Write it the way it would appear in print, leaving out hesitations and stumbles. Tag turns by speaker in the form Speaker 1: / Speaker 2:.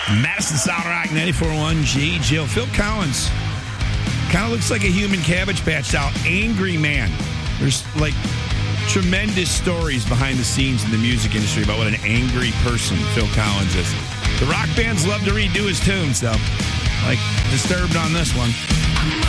Speaker 1: Madison Solid Rock 94.1 J. Jill. Phil Collins kind of looks like a human Cabbage Patch doll. Angry man. There's like tremendous stories behind the scenes in the music industry about what an angry person Phil Collins is. The rock bands love to redo his tunes, though. Like Disturbed on this one.